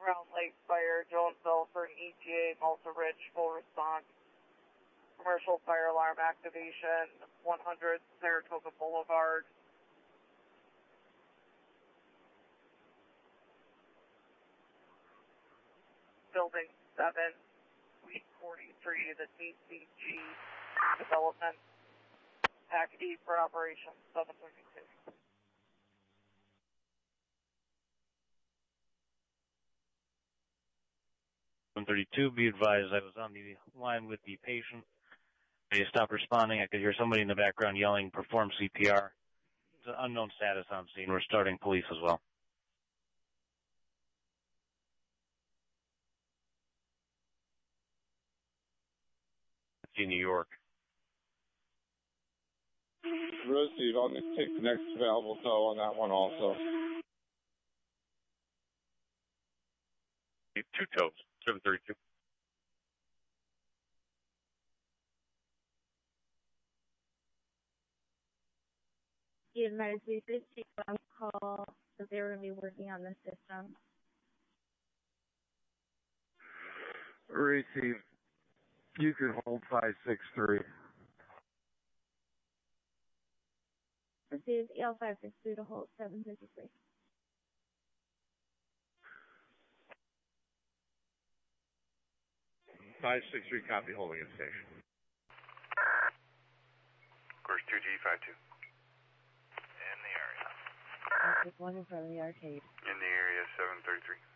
Round Lake Fire, Jonesville for an ETA, Malta Ridge, full response. Commercial fire alarm activation, 100 Saratoga Boulevard. Building 7, Suite 43, the DCG development. Pack E for operation 732. 132, be advised I was on the line with the patient. They stopped responding. I could hear somebody in the background yelling, perform CPR. It's an unknown status on scene. We're starting police as well. In New York. Receive, I'll just take the next available tow on that one also. 2 tows, 732. The advisory did take one call that they were going to be working on the system. Receive. You can hold 563. Receive EL 563 to hold 753. Copy, holding at station. Course 2G52. In the area. One in front of the arcade. In the area, 733.